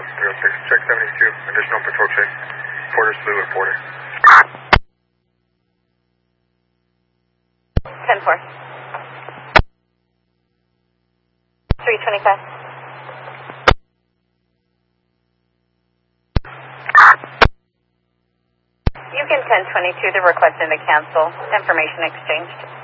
06, check 72, additional patrol check. Porter Slew and Porter. 10-4. 325. You can 1022 to requesting to cancel. Information exchanged.